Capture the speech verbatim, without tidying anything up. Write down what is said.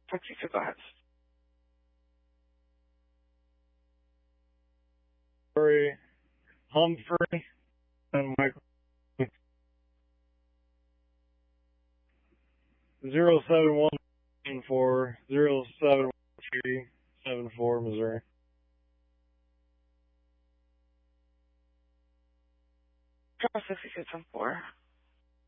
Taxi, go ahead. Sorry, Humphrey and Michael. Zero seven one four zero seven one three seven four, Missouri. Charles sixty-six one four.